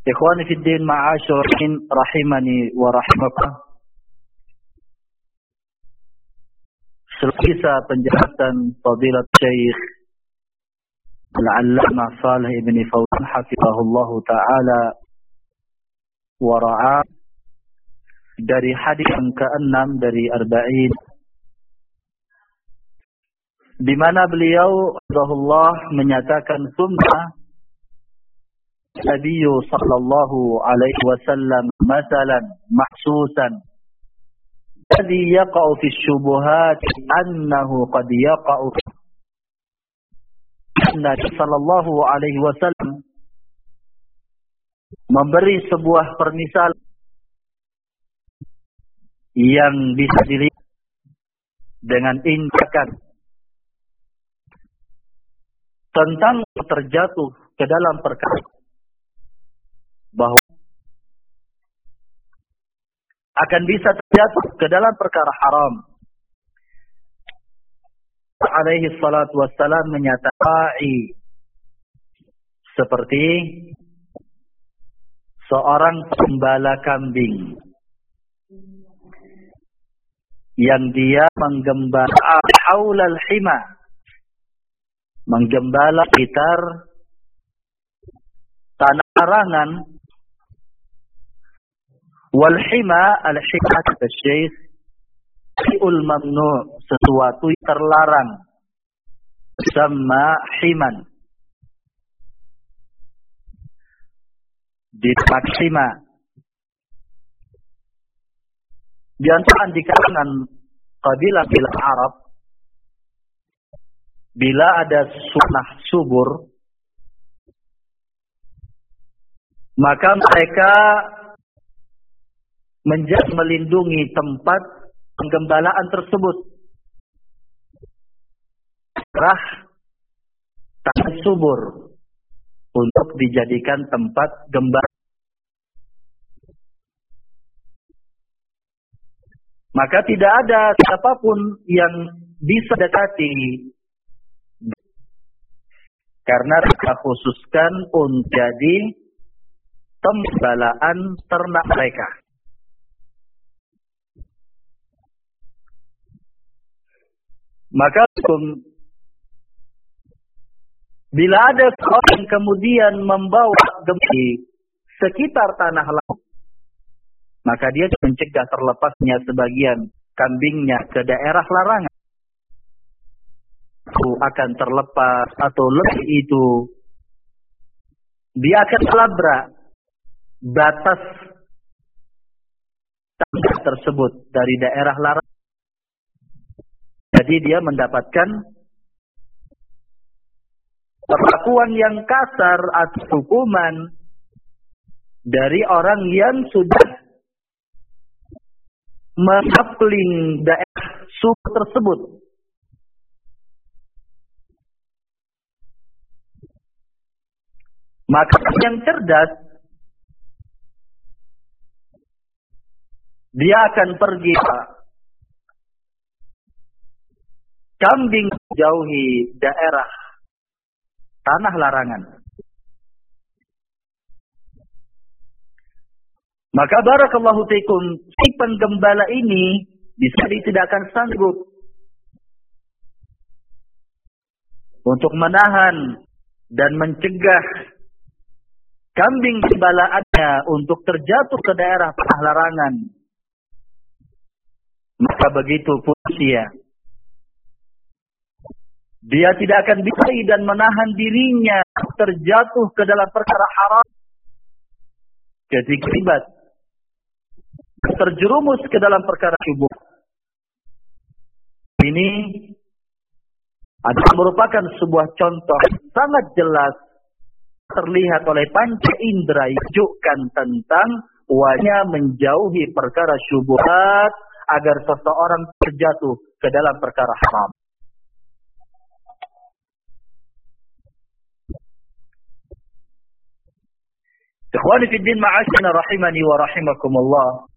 Ikhwani fid din, ma'asyirin rahimani wa rahimakumullah. Selesai penjelasan Fadilat Syekh Al-Allamah Shalih ibn Fauzan hafizahullahu taala wa ra'ah dari hadis yang ke-6 dari Arba'in, di mana beliau rahimahullah menyatakan summa Nabi sallallahu alaihi wasallam masalan mahsusan alladhi yaqa'u fi syubuhat annahu qad yaqa'u. Nabi sallallahu alaihi wasallam memberi sebuah permisalan yang bisa dilihat dengan incakan tentang terjatuh ke dalam perkara bahwa akan bisa terjatuh ke dalam perkara haram. Alaihi salatu wassalam menyatakan seperti seorang pembala kambing yang dia menggembala haulal hima, menggembala sekitar tanah larangan. Wal hima, al-hima kata Syekh, fi'ul mamnu', sesuatu yang terlarang, sama himan, dimaksima. Di antara di kalangan kabilah Arab, bila ada sunnah subur, maka mereka menjaga melindungi tempat penggembalaan tersebut. Rah tanah subur untuk dijadikan tempat gembala. Maka tidak ada siapapun yang bisa dekati, karena mereka khususkan untuk jadi pembalaan ternak mereka. Maka bila ada seorang yang kemudian membawa gembala sekitar tanah laut, maka dia mencegah terlepasnya sebagian kambingnya ke daerah larangan. Itu akan terlepas atau lebih itu, dia akan melabrak batas tanah tersebut dari daerah larangan. Jadi dia mendapatkan perlakuan yang kasar atau hukuman dari orang yang sudah mengapling daerah suku tersebut. Maka yang cerdas, dia akan pergi kambing jauhi daerah tanah larangan. Maka barakallahu fikum, si penggembala ini bisa tidak akan sanggup untuk menahan dan mencegah kambing gembalaannya untuk terjatuh ke daerah tanah larangan. Maka begitu pun dia tidak akan bisa dan menahan dirinya terjatuh ke dalam perkara haram ketika terlibat terjerumus ke dalam perkara syubhat. Ini adalah merupakan sebuah contoh sangat jelas terlihat oleh panca indera yang menunjukkan tentang wajibnya menjauhi perkara syubhat agar seseorang terjatuh ke dalam perkara haram. Ikhwani fid din, ma'asyirin rahimani wa rahimakumullah.